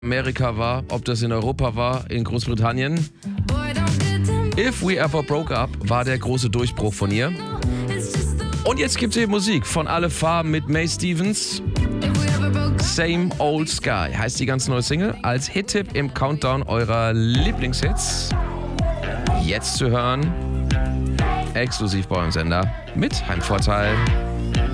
Amerika war, ob das in Europa war, in Großbritannien. If We Ever Broke Up war der große Durchbruch von ihr. Und jetzt gibt es hier Musik von Alle Farben mit May Stevens. Same Old Sky heißt die ganz neue Single. Als Hit-Tipp im Countdown eurer Lieblingshits. Jetzt zu hören, exklusiv bei eurem Sender mit Heimvorteil.